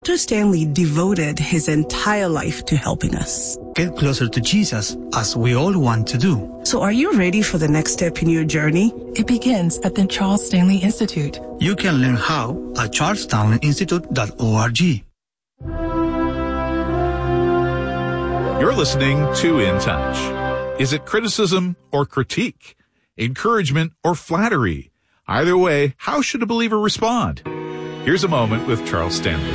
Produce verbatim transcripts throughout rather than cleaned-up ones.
Doctor Stanley devoted his entire life to helping us get closer to Jesus, as we all want to do. So are you ready for the next step in your journey? It begins at the Charles Stanley Institute. You can learn how at charles stanley institute dot org. You're listening to In Touch. Is it criticism or critique? Encouragement or flattery? Either way, how should a believer respond? Here's a moment with Charles Stanley.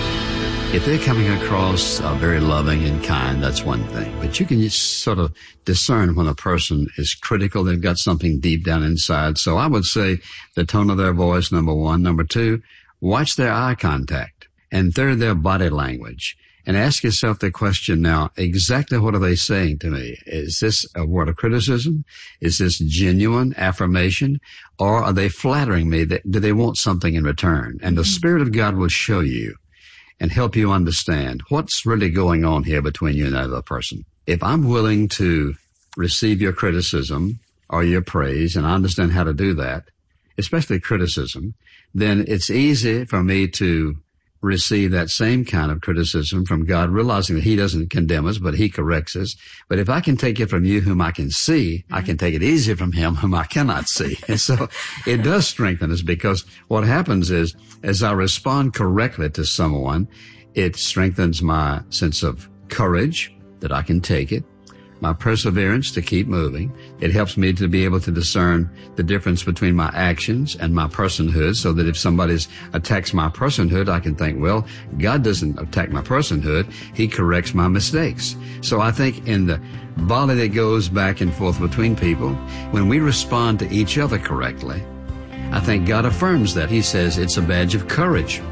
If they're coming across uh, very loving and kind, that's one thing. But you can just sort of discern when a person is critical. They've got something deep down inside. So I would say the tone of their voice, number one. Number two, watch their eye contact. And third, their body language. And ask yourself the question now, exactly what are they saying to me? Is this a word of criticism? Is this genuine affirmation? Or are they flattering me? Do they want something in return? And the Spirit of God will show you and help you understand what's really going on here between you and that other person. If I'm willing to receive your criticism or your praise, and I understand how to do that, especially criticism, then it's easy for me to receive that same kind of criticism from God, realizing that He doesn't condemn us, but He corrects us. But if I can take it from you whom I can see, I can take it easier from Him whom I cannot see. And so it does strengthen us, because what happens is, as I respond correctly to someone, it strengthens my sense of courage that I can take it, my perseverance to keep moving. It helps me to be able to discern the difference between my actions and my personhood, so that if somebody attacks my personhood, I can think, well, God doesn't attack my personhood. He corrects my mistakes. So I think in the volley that goes back and forth between people, when we respond to each other correctly, I think God affirms that. He says it's a badge of courage.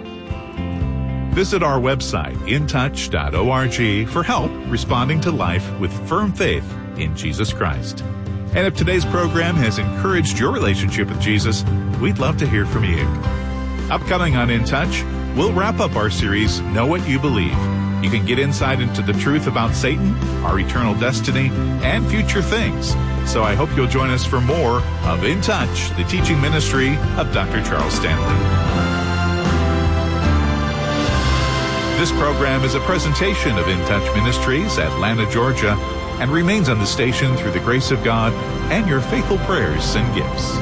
Visit our website, in touch dot org, for help responding to life with firm faith in Jesus Christ. And if today's program has encouraged your relationship with Jesus, we'd love to hear from you. Upcoming on In Touch, we'll wrap up our series, Know What You Believe. You can get insight into the truth about Satan, our eternal destiny, and future things. So I hope you'll join us for more of In Touch, the teaching ministry of Doctor Charles Stanley. This program is a presentation of In Touch Ministries, Atlanta, Georgia, and remains on the station through the grace of God and your faithful prayers and gifts.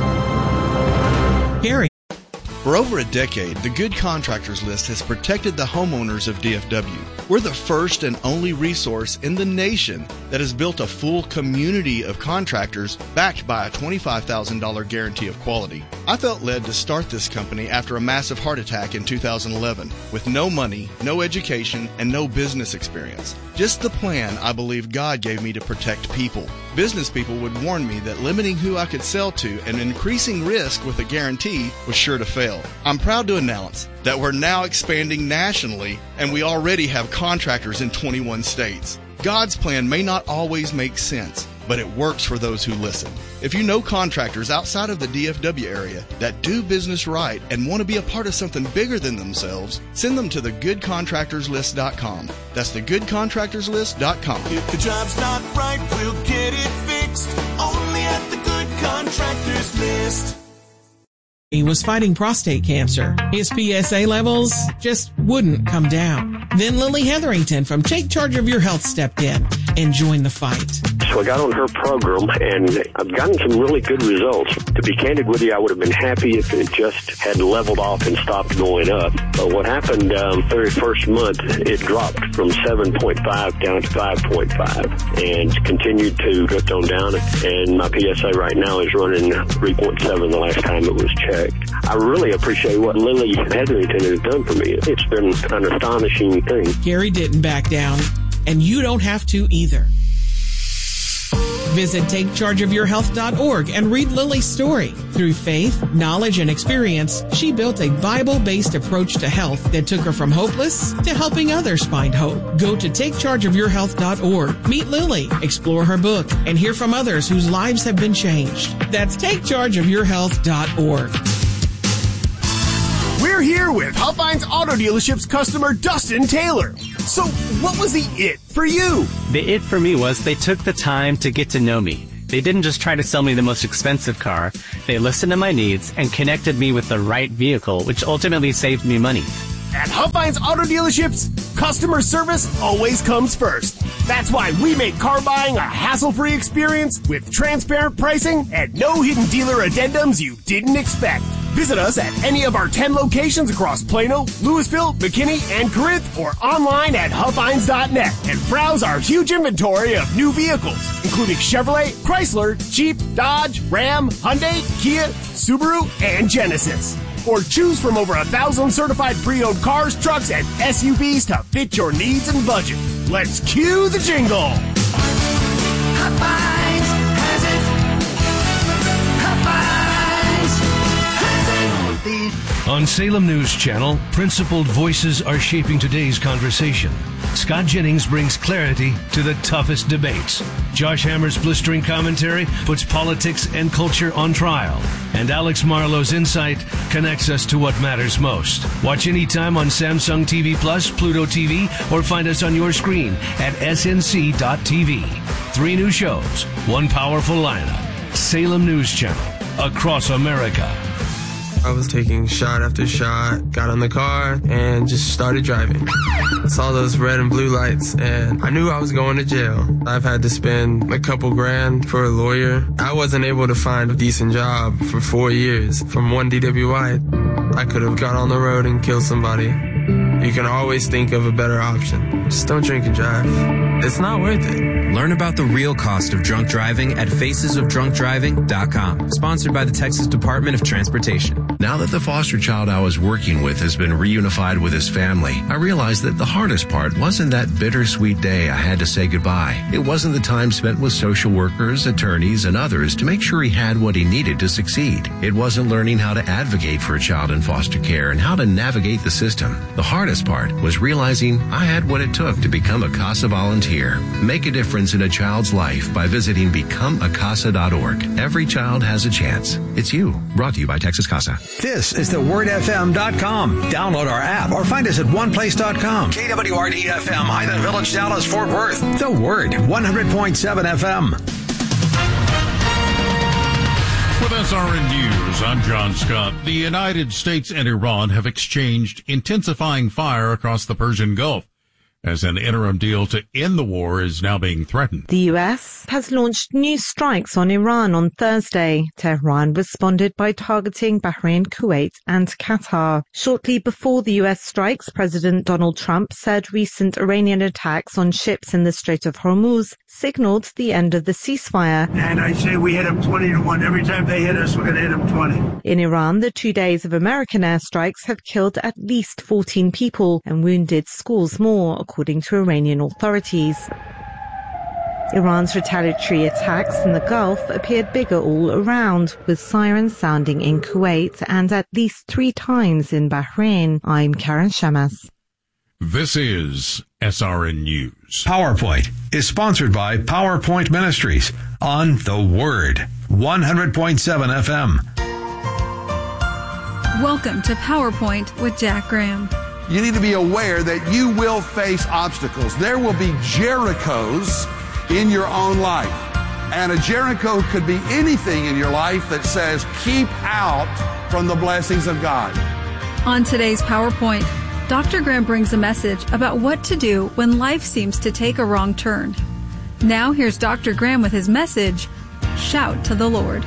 Gary. For over a decade, the Good Contractors List has protected the homeowners of D F W. We're the first and only resource in the nation that has built a full community of contractors backed by a twenty-five thousand dollars guarantee of quality. I felt led to start this company after a massive heart attack in two thousand eleven with no money, no education, and no business experience. Just the plan I believe God gave me to protect people. Business people would warn me that limiting who I could sell to and increasing risk with a guarantee was sure to fail. I'm proud to announce that we're now expanding nationally, and we already have contractors in twenty-one states. God's plan may not always make sense, but it works for those who listen. If you know contractors outside of the D F W area that do business right and want to be a part of something bigger than themselves, send them to the good contractors list dot com. That's the good contractors list dot com. If the job's not right, we'll get it fixed. Only at the Good Contractors List. He was fighting prostate cancer. His P S A levels just wouldn't come down. Then Lily Hetherington from Take Charge of Your Health stepped in and joined the fight. So I got on her program, and I've gotten some really good results. To be candid with you, I would have been happy if it just had leveled off and stopped going up. But what happened um, very first month, it dropped from seven point five down to five point five, and continued to drift on down. And my P S A right now is running three point seven the last time it was checked. I really appreciate what Lily Hetherington has done for me. It's been an astonishing thing. Gary didn't back down, and you don't have to either. Visit take charge of your health dot org and read Lily's story. Through faith, knowledge, and experience, she built a Bible-based approach to health that took her from hopeless to helping others find hope. Go to take charge of your health dot org, meet Lily, explore her book, and hear from others whose lives have been changed. That's take charge of your health dot org. We're here with Huffines Auto Dealership's customer, Dustin Taylor. So, what was the it for you? The it for me was they took the time to get to know me. They didn't just try to sell me the most expensive car. They listened to my needs and connected me with the right vehicle, which ultimately saved me money. At Huff Hines Auto Dealerships, customer service always comes first. That's why we make car buying a hassle-free experience with transparent pricing and no hidden dealer addendums you didn't expect. Visit us at any of our ten locations across Plano, Louisville, McKinney, and Corinth, or online at huff hines dot net and browse our huge inventory of new vehicles, including Chevrolet, Chrysler, Jeep, Dodge, Ram, Hyundai, Kia, Subaru, and Genesis. Or choose from over a thousand certified pre-owned cars, trucks, and S U Vs to fit your needs and budget. Let's cue the jingle. Huff Hines has it. Huff Hines has it. On Salem News Channel, principled voices are shaping today's conversation. Scott Jennings brings clarity to the toughest debates. Josh Hammer's blistering commentary puts politics and culture on trial. And Alex Marlowe's insight connects us to what matters most. Watch anytime on Samsung T V Plus, Pluto T V, or find us on your screen at S N C dot T V. Three new shows, one powerful lineup. Salem News Channel, across America. I was taking shot after shot, got on the car, and just started driving. I saw those red and blue lights, and I knew I was going to jail. I've had to spend a couple grand for a lawyer. I wasn't able to find a decent job for four years. From one D W I, I could have got on the road and killed somebody. You can always think of a better option. Just don't drink and drive. It's not worth it. Learn about the real cost of drunk driving at faces of drunk driving dot com. Sponsored by the Texas Department of Transportation. Now that the foster child I was working with has been reunified with his family, I realized that the hardest part wasn't that bittersweet day I had to say goodbye. It wasn't the time spent with social workers, attorneys, and others to make sure he had what he needed to succeed. It wasn't learning how to advocate for a child in foster care and how to navigate the system. The hardest part was realizing I had what it took to become a CASA volunteer. Make a difference in a child's life by visiting become a casa dot org. Every child has a chance. It's you. Brought to you by Texas CASA. This is the word f m dot com. Download our app or find us at one place dot com. K W R D F M, Highland Village, Dallas, Fort Worth. The Word, one hundred point seven F M. With S R N News, I'm John Scott. The United States and Iran have exchanged intensifying fire across the Persian Gulf, as an interim deal to end the war is now being threatened. The U S has launched new strikes on Iran on Thursday. Tehran responded by targeting Bahrain, Kuwait, and Qatar. Shortly before the U S strikes, President Donald Trump said recent Iranian attacks on ships in the Strait of Hormuz signaled the end of the ceasefire. And I say we hit them twenty to one. Every time they hit us, we're going to hit them twenty. In Iran, the two days of American airstrikes have killed at least fourteen people and wounded scores more, according to Iranian authorities. Iran's retaliatory attacks in the Gulf appeared bigger all around, with sirens sounding in Kuwait and at least three times in Bahrain. I'm Karen Shamas. This is S R N News. PowerPoint is sponsored by PowerPoint Ministries on The Word, one hundred point seven F M. Welcome to PowerPoint with Jack Graham. You need to be aware that you will face obstacles. There will be Jerichos in your own life. And a Jericho could be anything in your life that says, keep out from the blessings of God. On today's PowerPoint, Doctor Graham brings a message about what to do when life seems to take a wrong turn. Now here's Doctor Graham with his message, Shout to the Lord.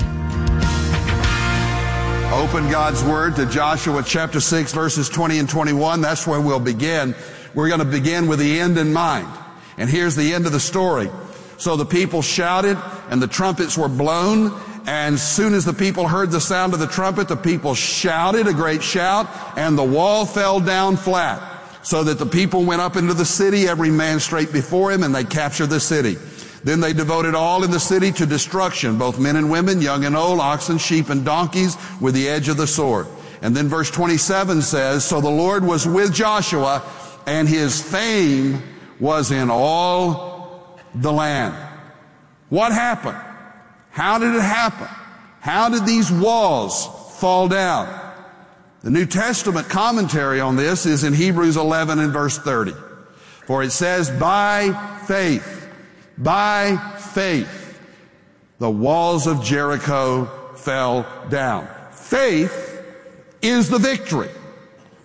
Open God's Word to Joshua chapter six, verses twenty and twenty-one. That's where we'll begin. We're going to begin with the end in mind. And here's the end of the story. So the people shouted, and the trumpets were blown. And as soon as the people heard the sound of the trumpet, the people shouted a great shout, and the wall fell down flat, so that the people went up into the city, every man straight before him, and they captured the city. Then they devoted all in the city to destruction, both men and women, young and old, oxen, sheep, and donkeys, with the edge of the sword. And then verse twenty-seven says, so the Lord was with Joshua, and his fame was in all the land. What happened? How did it happen? How did these walls fall down? The New Testament commentary on this is in Hebrews eleven and verse thirty. For it says, by faith, by faith, the walls of Jericho fell down. Faith is the victory.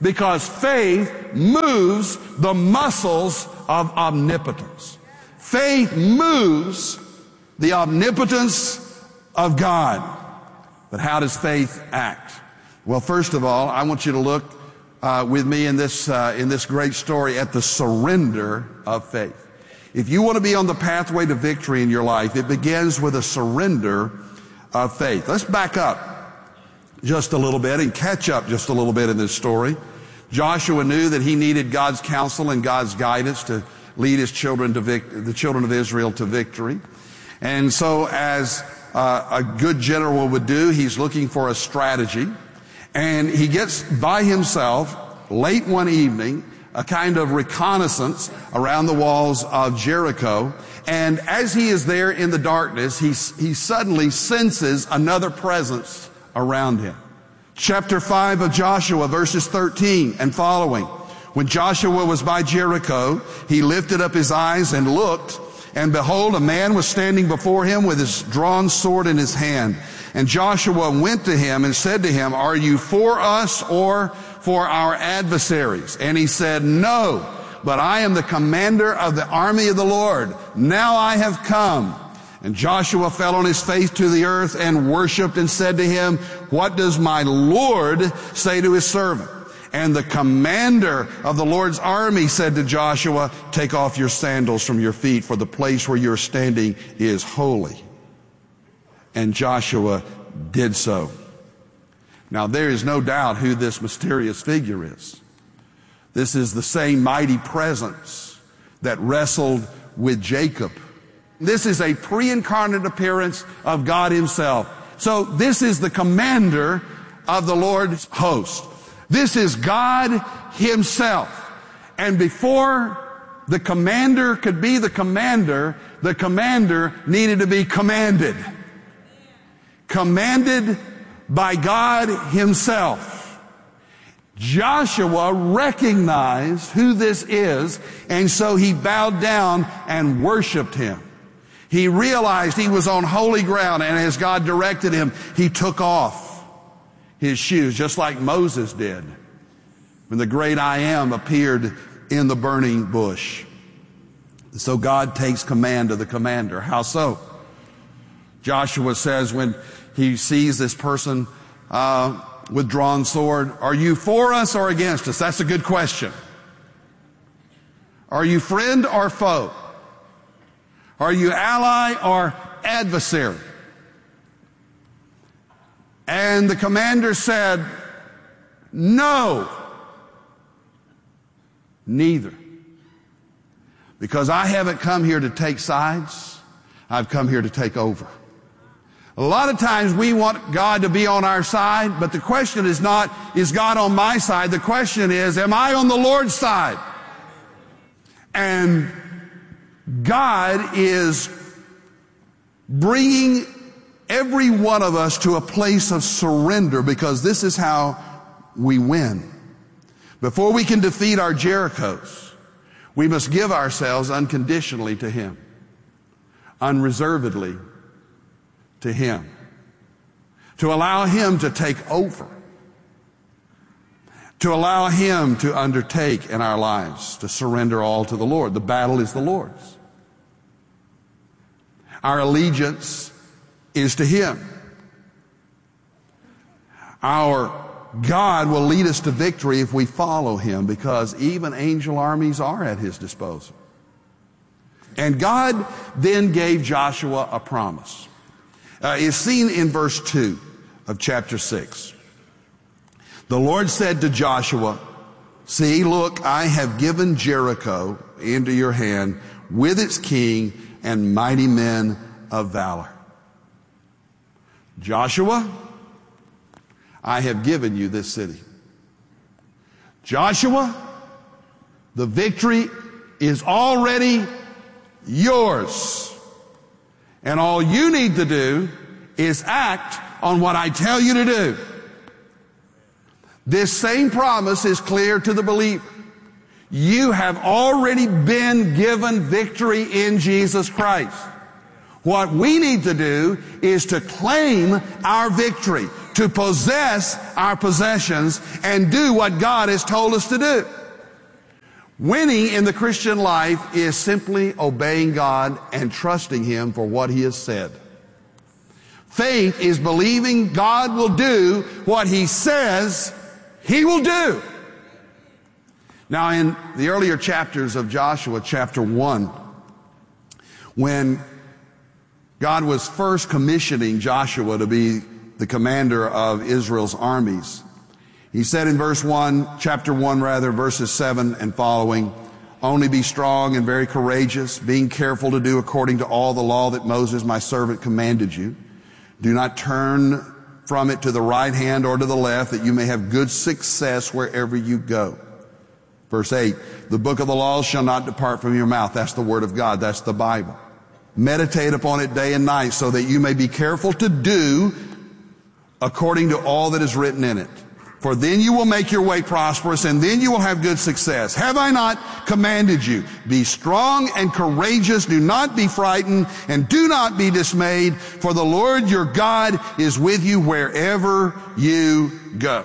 Because faith moves the muscles of omnipotence. Faith moves the omnipotence of God. But how does faith act? Well, first of all, I want you to look uh, with me in this uh, in this great story at the surrender of faith. If you want to be on the pathway to victory in your life, it begins with a surrender of faith. Let's back up just a little bit and catch up just a little bit in this story. Joshua knew that he needed God's counsel and God's guidance to lead his children to vic- the children of Israel to victory. And so as uh, a good general would do, he's looking for a strategy. And he gets by himself late one evening, a kind of reconnaissance around the walls of Jericho. And as he is there in the darkness, he, he suddenly senses another presence around him. Chapter five of Joshua, verses thirteen and following. When Joshua was by Jericho, he lifted up his eyes and looked, and behold, a man was standing before him with his drawn sword in his hand. And Joshua went to him and said to him, "Are you for us or for our adversaries?" And he said, "No, but I am the commander of the army of the Lord. Now I have come." And Joshua fell on his face to the earth and worshipped and said to him, "What does my Lord say to his servant?" And the commander of the Lord's army said to Joshua, "Take off your sandals from your feet, for the place where you're standing is holy." And Joshua did so. Now there is no doubt who this mysterious figure is. This is the same mighty presence that wrestled with Jacob. This is a pre-incarnate appearance of God himself. So this is the commander of the Lord's host. This is God himself. And before the commander could be the commander, the commander needed to be commanded. Commanded by God himself. Joshua recognized who this is, and so he bowed down and worshiped him. He realized he was on holy ground, and as God directed him, he took off his shoes, just like Moses did when the great I Am appeared in the burning bush. So God takes command of the commander. How so? Joshua says when he sees this person uh, with drawn sword, "Are you for us or against us?" That's a good question. Are you friend or foe? Are you ally or adversary? And the commander said, "No, neither. Because I haven't come here to take sides. I've come here to take over." A lot of times we want God to be on our side, but the question is not, is God on my side? The question is, am I on the Lord's side? And God is bringing every one of us to a place of surrender, because this is how we win. Before we can defeat our Jerichos, we must give ourselves unconditionally to him, unreservedly to him, to allow him to take over, to allow him to undertake in our lives, to surrender all to the Lord. The battle is the Lord's. Our allegiance is to him. Our God will lead us to victory if we follow him, because even angel armies are at his disposal. And God then gave Joshua a promise. Uh, it's seen in verse two of chapter six. The Lord said to Joshua, "See, look, I have given Jericho into your hand with its king and mighty men of valor." Joshua, I have given you this city. Joshua, the victory is already yours. And all you need to do is act on what I tell you to do. This same promise is clear to the believer. You have already been given victory in Jesus Christ. What we need to do is to claim our victory, to possess our possessions and do what God has told us to do. Winning in the Christian life is simply obeying God and trusting Him for what He has said. Faith is believing God will do what He says He will do. Now, in the earlier chapters of Joshua, chapter one, when God was first commissioning Joshua to be the commander of Israel's armies, He said in verse one, chapter one rather, verses seven and following, "Only be strong and very courageous, being careful to do according to all the law that Moses my servant commanded you. Do not turn from it to the right hand or to the left, that you may have good success wherever you go." Verse eight, "The book of the law shall not depart from your mouth." That's the word of God. That's the Bible. "Meditate upon it day and night, so that you may be careful to do according to all that is written in it. For then you will make your way prosperous, and then you will have good success. Have I not commanded you? Be strong and courageous. Do not be frightened, and do not be dismayed, for the Lord your God is with you wherever you go."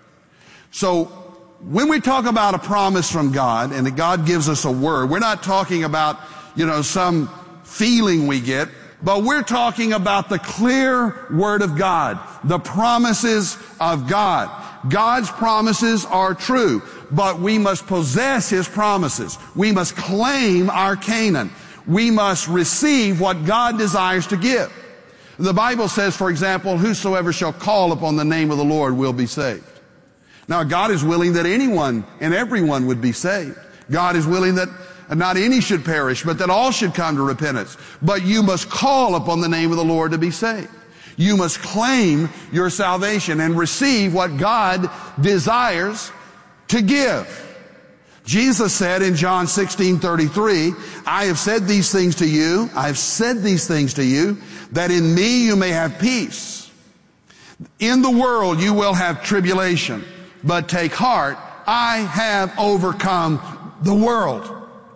So, when we talk about a promise from God, and that God gives us a word, we're not talking about, you know, some feeling we get, but we're talking about the clear Word of God, the promises of God. God's promises are true, but we must possess His promises. We must claim our Canaan. We must receive what God desires to give. The Bible says, for example, "Whosoever shall call upon the name of the Lord will be saved." Now, God is willing that anyone and everyone would be saved. God is willing that not any should perish, but that all should come to repentance. But you must call upon the name of the Lord to be saved. You must claim your salvation and receive what God desires to give. Jesus said in John sixteen thirty-three, "I have said these things to you, I have said these things to you, that in me you may have peace. In the world you will have tribulation, but take heart, I have overcome the world."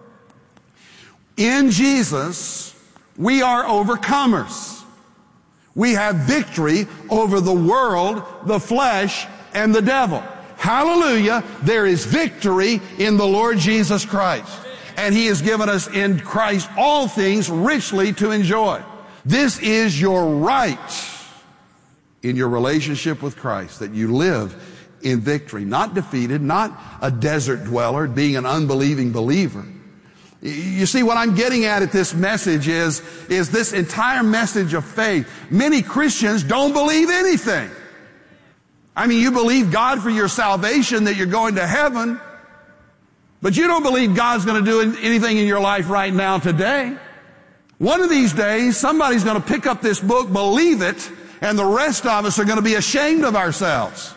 In Jesus, we are overcomers. We have victory over the world, the flesh, and the devil. Hallelujah. There is victory in the Lord Jesus Christ. And He has given us in Christ all things richly to enjoy. This is your right in your relationship with Christ, that you live in victory, not defeated, not a desert dweller, being an unbelieving believer. You see, what I'm getting at at this message is, is this entire message of faith. Many Christians don't believe anything. I mean, you believe God for your salvation, that you're going to heaven, but you don't believe God's going to do anything in your life right now today. One of these days, somebody's going to pick up this book, believe it, and the rest of us are going to be ashamed of ourselves.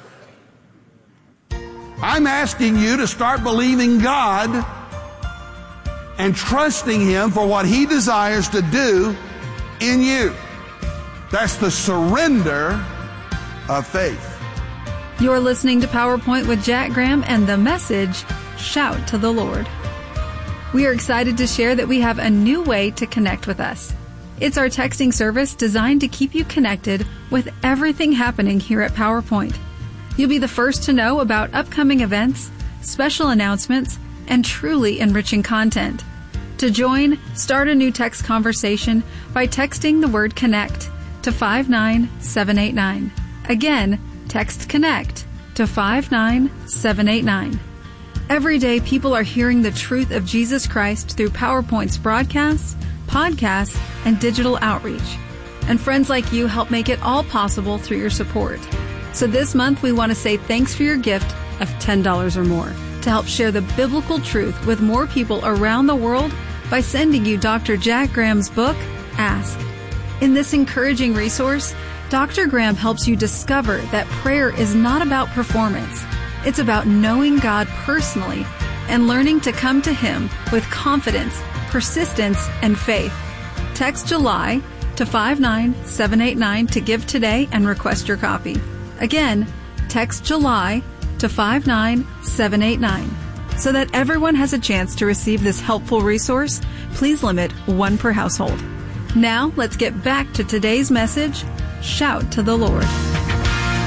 I'm asking you to start believing God and trusting Him for what He desires to do in you. That's the surrender of faith. You're listening to PowerPoint with Jack Graham and the message, Shout to the Lord. We are excited to share that we have a new way to connect with us. It's our texting service designed to keep you connected with everything happening here at PowerPoint. You'll be the first to know about upcoming events, special announcements, and truly enriching content. To join, start a new text conversation by texting the word CONNECT to five nine seven eight nine. Again, text CONNECT to five nine seven eight nine. Every day, people are hearing the truth of Jesus Christ through PowerPoint's broadcasts, podcasts, and digital outreach. And friends like you help make it all possible through your support. So this month, we want to say thanks for your gift of ten dollars or more to help share the biblical truth with more people around the world by sending you Doctor Jack Graham's book, Ask. In this encouraging resource, Doctor Graham helps you discover that prayer is not about performance. It's about knowing God personally and learning to come to Him with confidence, persistence, and faith. Text July to five nine seven eight nine to give today and request your copy. Again, text July to five nine seven eight nine. So that everyone has a chance to receive this helpful resource, please limit one per household. Now, let's get back to today's message, Shout to the Lord.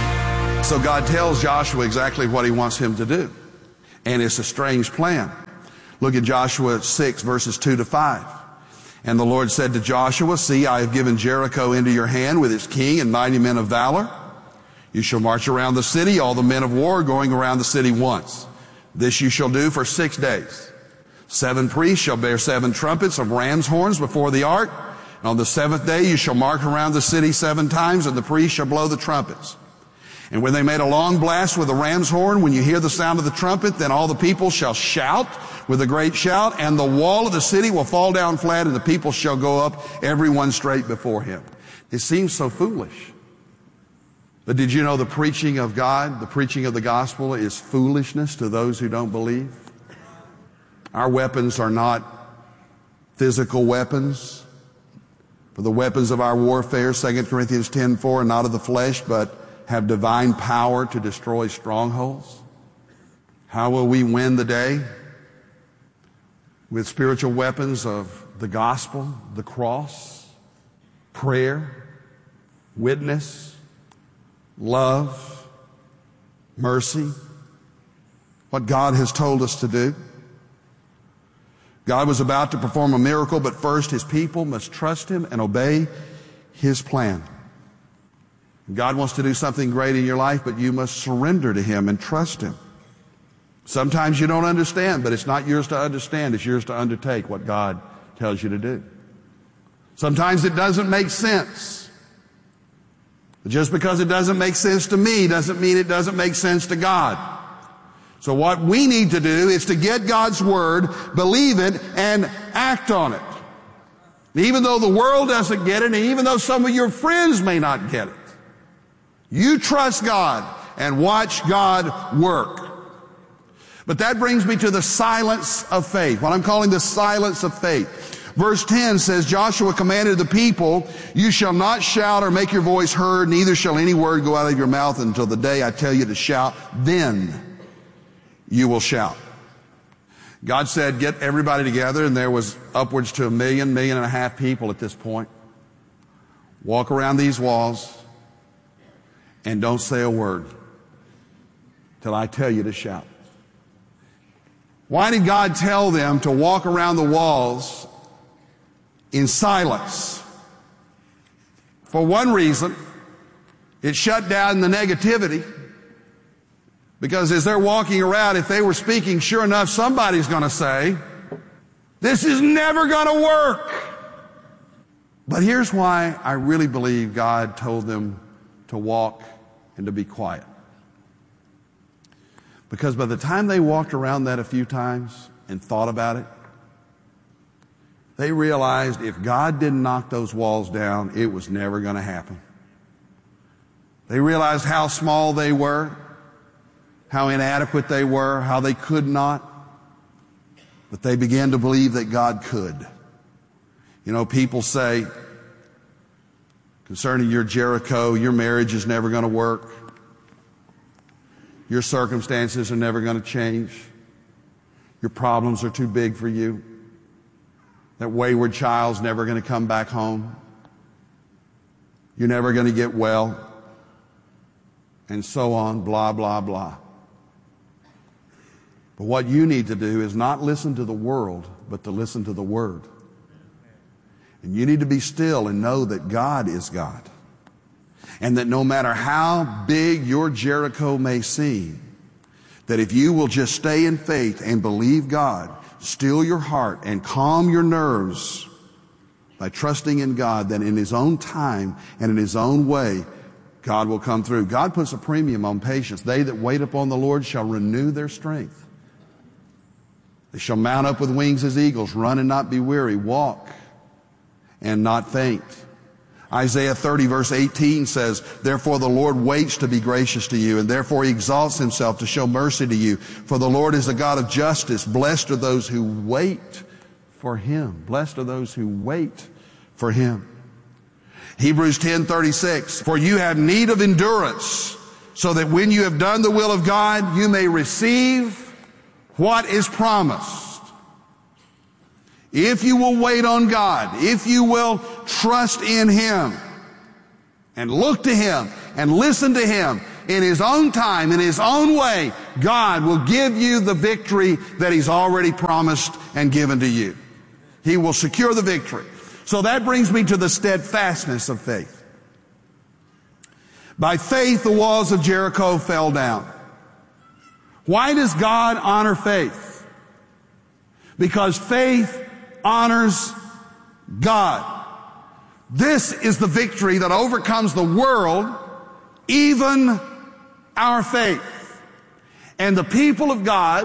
so God tells Joshua exactly what he wants him to do. And it's a strange plan. Look at Joshua six, verses two to five. And the Lord said to Joshua, see, I have given Jericho into your hand with its king and mighty men of valor. You shall march around the city, all the men of war going around the city once. This you shall do for six days. Seven priests shall bear seven trumpets of ram's horns before the ark. And on the seventh day you shall march around the city seven times, and the priests shall blow the trumpets. And when they made a long blast with the ram's horn, when you hear the sound of the trumpet, then all the people shall shout with a great shout, and the wall of the city will fall down flat, and the people shall go up, every one straight before him. It seems so foolish. But did you know the preaching of God, the preaching of the gospel, is foolishness to those who don't believe? Our weapons are not physical weapons. For the weapons of our warfare, Second Corinthians ten four, are not of the flesh, but have divine power to destroy strongholds. How will we win the day? With spiritual weapons of the gospel, the cross, prayer, witness, love, mercy, what God has told us to do. God was about to perform a miracle, but first his people must trust him and obey his plan. God wants to do something great in your life, but you must surrender to him and trust him. Sometimes you don't understand, but it's not yours to understand. It's yours to undertake what God tells you to do. Sometimes it doesn't make sense. But just because it doesn't make sense to me doesn't mean it doesn't make sense to God. So what we need to do is to get God's word, believe it, and act on it. Even though the world doesn't get it, and even though some of your friends may not get it, you trust God and watch God work. But that brings me to the silence of faith, what I'm calling the silence of faith. Verse ten says, Joshua commanded the people, you shall not shout or make your voice heard, neither shall any word go out of your mouth until the day I tell you to shout. Then you will shout. God said, get everybody together, and there was upwards to a million, million and a half people at this point. Walk around these walls and don't say a word till I tell you to shout. Why did God tell them to walk around the walls in silence? For one reason, it shut down the negativity. Because as they're walking around, if they were speaking, sure enough, somebody's going to say, this is never going to work. But here's why I really believe God told them to walk and to be quiet. Because by the time they walked around that a few times and thought about it, they realized if God didn't knock those walls down, it was never going to happen. They realized how small they were, how inadequate they were, how they could not. But they began to believe that God could. You know, people say, concerning your Jericho, your marriage is never going to work. Your circumstances are never going to change. Your problems are too big for you. That wayward child's never going to come back home. You're never going to get well. And so on, blah, blah, blah. But what you need to do is not listen to the world, but to listen to the Word. And you need to be still and know that God is God. And that no matter how big your Jericho may seem, that if you will just stay in faith and believe God, still your heart and calm your nerves by trusting in God, that in His own time and in His own way, God will come through. God puts a premium on patience. They that wait upon the Lord shall renew their strength. They shall mount up with wings as eagles, run and not be weary, walk and not faint. Isaiah thirty verse eighteen says, therefore the Lord waits to be gracious to you, and therefore He exalts Himself to show mercy to you. For the Lord is a God of justice. Blessed are those who wait for Him. Blessed are those who wait for Him. Hebrews ten thirty-six, for you have need of endurance, so that when you have done the will of God, you may receive what is promised. If you will wait on God, if you will trust in Him and look to Him and listen to Him, in His own time, in His own way, God will give you the victory that He's already promised and given to you. He will secure the victory. So that brings me to the steadfastness of faith. By faith, the walls of Jericho fell down. Why does God honor faith? Because faith honors God. This is the victory that overcomes the world, even our faith. And the people of God,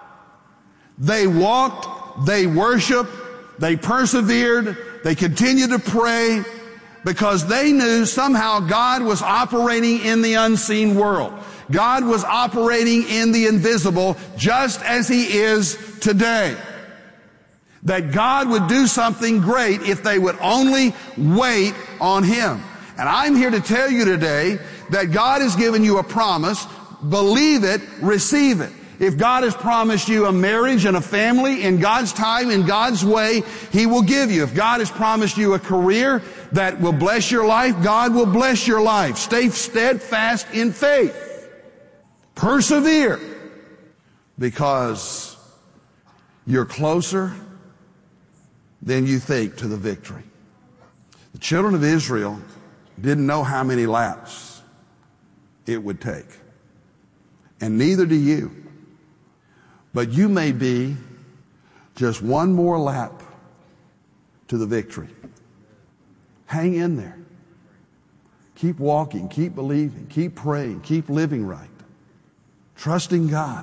they walked, they worshiped, they persevered, they continued to pray because they knew somehow God was operating in the unseen world. God was operating in the invisible just as He is today. That God would do something great if they would only wait on Him. And I'm here to tell you today that God has given you a promise. Believe it, receive it. If God has promised you a marriage and a family in God's time, in God's way, He will give you. If God has promised you a career that will bless your life, God will bless your life. Stay steadfast in faith. Persevere, because you're closer than you think to the victory. The children of Israel didn't know how many laps it would take. And neither do you. But you may be just one more lap to the victory. Hang in there. Keep walking, keep believing, keep praying, keep living right. Trusting God.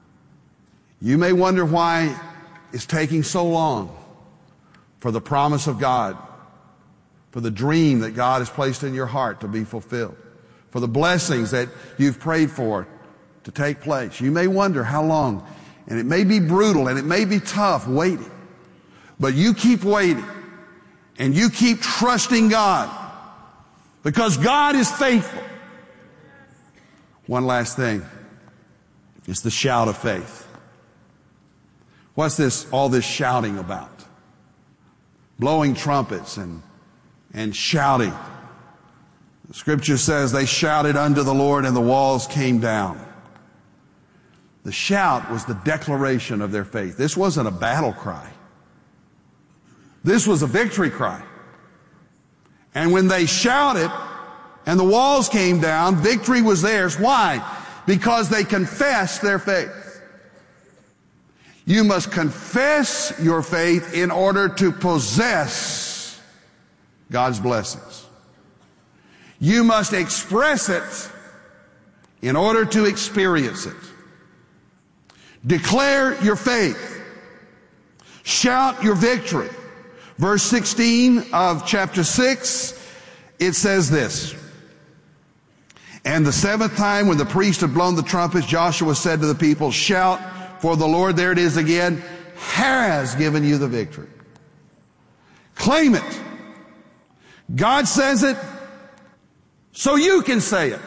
You may wonder why it's taking so long for the promise of God, for the dream that God has placed in your heart to be fulfilled, for the blessings that you've prayed for to take place. You may wonder how long, and it may be brutal and it may be tough waiting, but you keep waiting and you keep trusting God because God is faithful. One last thing. It's the shout of faith. What's this, all this shouting about? Blowing trumpets and, and shouting. The scripture says they shouted unto the Lord and the walls came down. The shout was the declaration of their faith. This wasn't a battle cry. This was a victory cry. And when they shouted and the walls came down, victory was theirs. Why? Because they confessed their faith. You must confess your faith in order to possess God's blessings. You must express it in order to experience it. Declare your faith. Shout your victory. Verse sixteen of chapter six, it says this. And the seventh time when the priest had blown the trumpets, Joshua said to the people, shout, for the Lord, there it is again, has given you the victory. Claim it. God says it, so you can say it.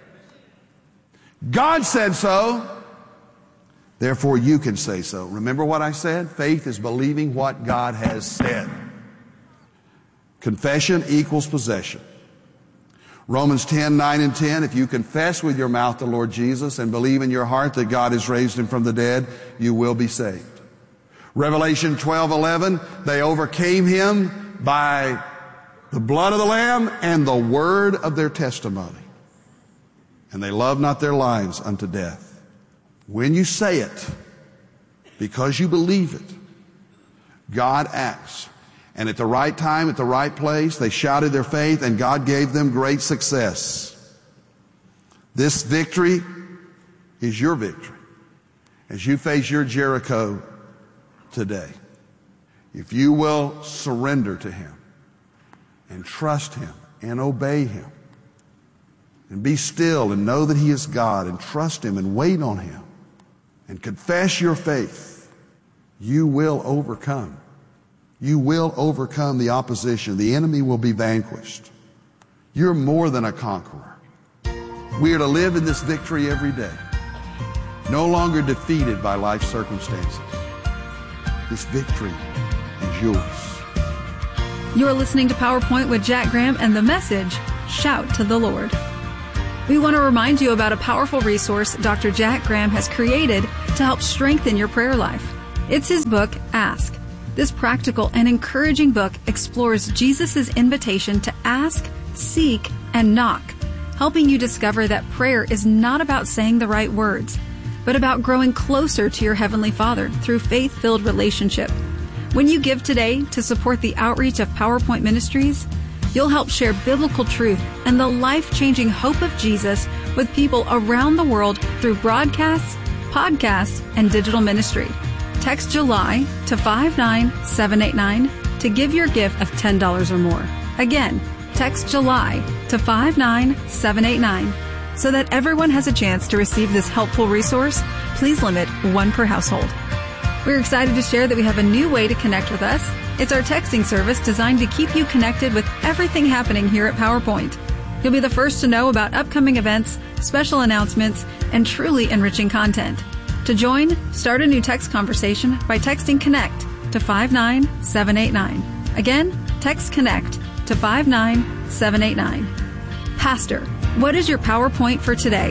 God said so, therefore you can say so. Remember what I said? Faith is believing what God has said. Confession equals possession. Romans ten, nine and ten, if you confess with your mouth the Lord Jesus and believe in your heart that God has raised Him from the dead, you will be saved. Revelation twelve, eleven, they overcame Him by the blood of the Lamb and the word of their testimony. And they loved not their lives unto death. When you say it, because you believe it, God acts. And at the right time, at the right place, they shouted their faith and God gave them great success. This victory is your victory as you face your Jericho today. If you will surrender to Him and trust Him and obey Him and be still and know that He is God and trust Him and wait on Him and confess your faith, you will overcome. You will overcome the opposition. The enemy will be vanquished. You're more than a conqueror. We are to live in this victory every day, no longer defeated by life circumstances. This victory is yours. You're listening to PowerPoint with Jack Graham and the message, Shout to the Lord. We want to remind you about a powerful resource Doctor Jack Graham has created to help strengthen your prayer life. It's his book, Ask. This practical and encouraging book explores Jesus' invitation to ask, seek, and knock, helping you discover that prayer is not about saying the right words, but about growing closer to your Heavenly Father through faith-filled relationship. When you give today to support the outreach of PowerPoint Ministries, you'll help share biblical truth and the life-changing hope of Jesus with people around the world through broadcasts, podcasts, and digital ministry. Text July to five nine seven eight nine to give your gift of ten dollars or more. Again, text July to five nine seven eight nine. So that everyone has a chance to receive this helpful resource, please limit one per household. We're excited to share that we have a new way to connect with us. It's our texting service designed to keep you connected with everything happening here at PowerPoint. You'll be the first to know about upcoming events, special announcements, and truly enriching content. To join, start a new text conversation by texting CONNECT to five nine seven eight nine. Again, text CONNECT to five nine seven eight nine. Pastor, what is your PowerPoint for today?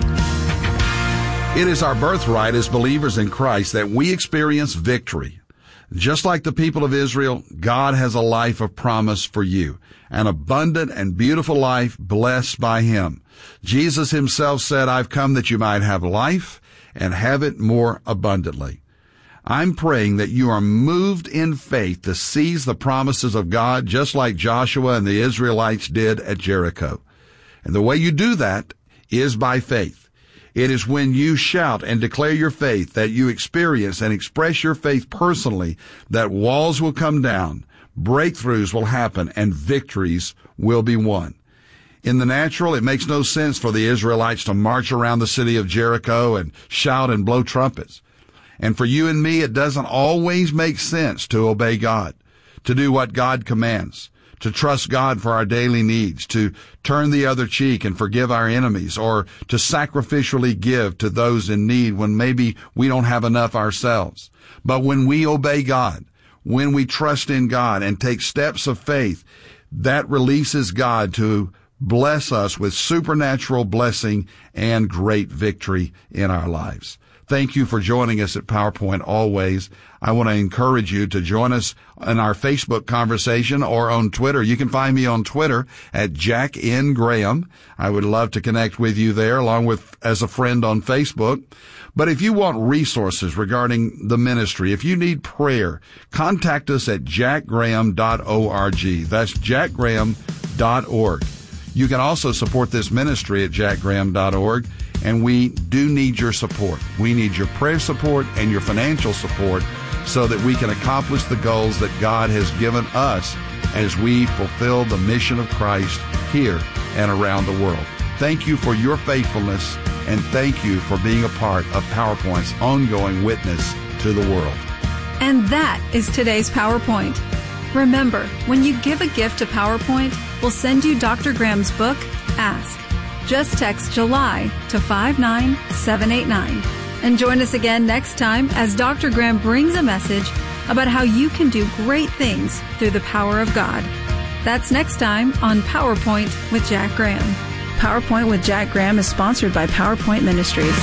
It is our birthright as believers in Christ that we experience victory. Just like the people of Israel, God has a life of promise for you, an abundant and beautiful life blessed by Him. Jesus Himself said, I've come that you might have life and have it more abundantly. I'm praying that you are moved in faith to seize the promises of God just like Joshua and the Israelites did at Jericho. And the way you do that is by faith. It is when you shout and declare your faith that you experience and express your faith personally that walls will come down, breakthroughs will happen, and victories will be won. In the natural, it makes no sense for the Israelites to march around the city of Jericho and shout and blow trumpets. And for you and me, it doesn't always make sense to obey God, to do what God commands, to trust God for our daily needs, to turn the other cheek and forgive our enemies, or to sacrificially give to those in need when maybe we don't have enough ourselves. But when we obey God, when we trust in God and take steps of faith, that releases God to bless us with supernatural blessing and great victory in our lives. Thank you for joining us at PowerPoint always. I want to encourage you to join us in our Facebook conversation or on Twitter. You can find me on Twitter at Jack N. Graham. I would love to connect with you there along with as a friend on Facebook. But if you want resources regarding the ministry, if you need prayer, contact us at jack graham dot org. That's jack graham dot org. You can also support this ministry at jack graham dot org, and we do need your support. We need your prayer support and your financial support so that we can accomplish the goals that God has given us as we fulfill the mission of Christ here and around the world. Thank you for your faithfulness, and thank you for being a part of PowerPoint's ongoing witness to the world. And that is today's PowerPoint. Remember, when you give a gift to PowerPoint, we'll send you Doctor Graham's book, Ask. Just text July to five nine seven eight nine. And join us again next time as Doctor Graham brings a message about how you can do great things through the power of God. That's next time on PowerPoint with Jack Graham. PowerPoint with Jack Graham is sponsored by PowerPoint Ministries.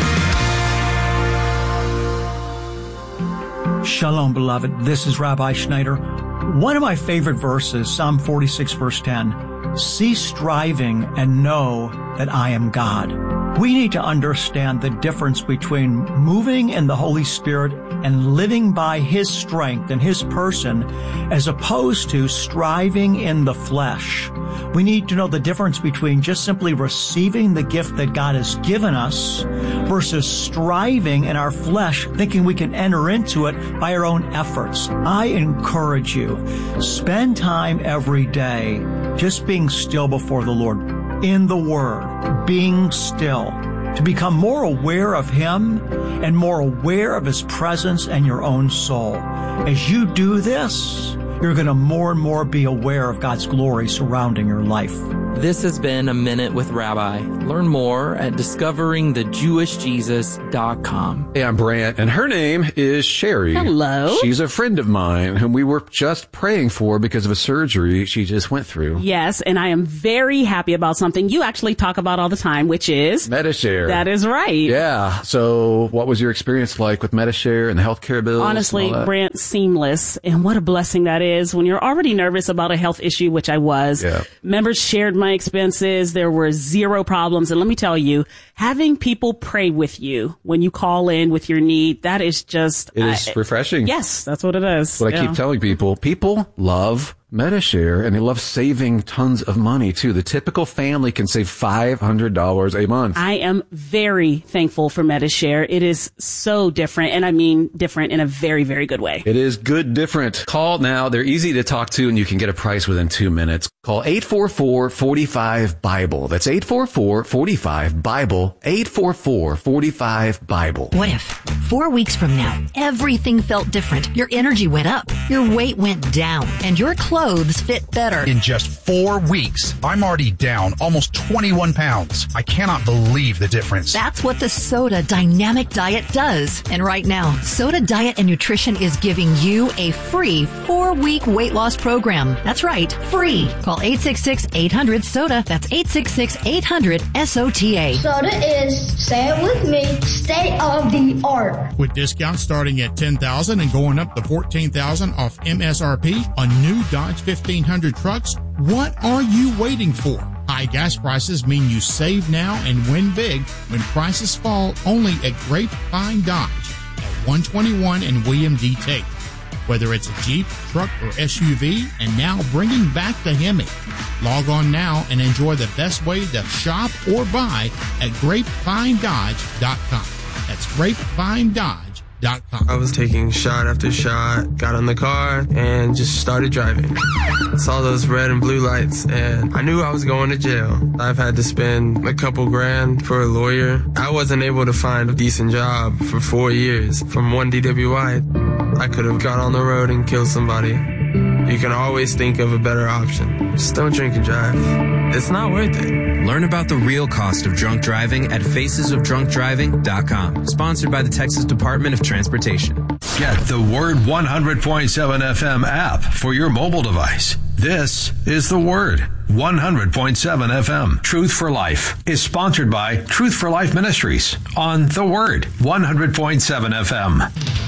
Shalom, beloved. This is Rabbi Schneider. One of my favorite verses, Psalm forty-six, verse ten, cease striving and know that I am God. We need to understand the difference between moving in the Holy Spirit and living by His strength and His person as opposed to striving in the flesh. We need to know the difference between just simply receiving the gift that God has given us versus striving in our flesh, thinking we can enter into it by our own efforts. I encourage you, spend time every day just being still before the Lord, in the Word, being still, to become more aware of Him and more aware of His presence and your own soul. As you do this, you're going to more and more be aware of God's glory surrounding your life. This has been A Minute with Rabbi. Learn more at discovering the jewish jesus dot com. Hey, I'm Brant, and her name is Sherry. Hello. She's a friend of mine whom we were just praying for because of a surgery she just went through. Yes, and I am very happy about something you actually talk about all the time, which is Medi-Share. That is right. Yeah. So what was your experience like with Medi-Share and the healthcare bills? Honestly, Brant, seamless. And what a blessing that is when you're already nervous about a health issue, which I was. Yeah. Members shared my expenses. There were zero problems. And let me tell you, having people pray with you when you call in with your need, that is just... It is I, refreshing. Yes, that's what it is. What yeah. I keep telling people, people love Medi-Share, and they love saving tons of money, too. The typical family can save five hundred dollars a month. I am very thankful for Medi-Share. It is so different, and I mean different in a very, very good way. It is good different. Call now. They're easy to talk to, and you can get a price within two minutes. Call eight four four, four five, Bible. That's eight four four, four five, Bible, eight four four, four five, Bible. What if four weeks from now, everything felt different? Your energy went up, your weight went down, and your clothes fit better. In just four weeks, I'm already down almost twenty-one pounds. I cannot believe the difference. That's what the Soda Dynamic Diet does. And right now, Soda Diet and Nutrition is giving you a free four-week weight loss program. That's right, free. Call eight six six, eight hundred, SODA. That's eight six six, eight hundred, S O T A. Soda is, say it with me, state of the art. With discounts starting at ten thousand dollars and going up to fourteen thousand dollars off M S R P on new Dodge fifteen hundred trucks, what are you waiting for? High gas prices mean you save now and win big when prices fall only at Grapevine Dodge at one twenty-one and William D. Tate. Whether it's a Jeep, truck, or S U V, and now bringing back the Hemi. Log on now and enjoy the best way to shop or buy at grapevine dodge dot com. That's grapevine dodge dot com. I was taking shot after shot, got in the car, and just started driving. Saw those red and blue lights, and I knew I was going to jail. I've had to spend a couple grand for a lawyer. I wasn't able to find a decent job for four years. From one D W I, I could have got on the road and killed somebody. You can always think of a better option. Just don't drink and drive. It's not worth it. Learn about the real cost of drunk driving at faces of drunk driving dot com. Sponsored by the Texas Department of Transportation. Get the Word one hundred point seven F M app for your mobile device. This is the Word one hundred point seven F M. Truth for Life is sponsored by Truth for Life Ministries on the Word one hundred point seven F M.